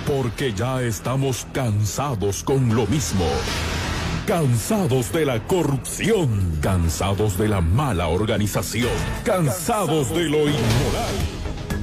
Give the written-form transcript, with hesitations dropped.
Porque ya estamos cansados con lo mismo. Cansados de la corrupción, cansados de la mala organización, cansados de lo inmoral.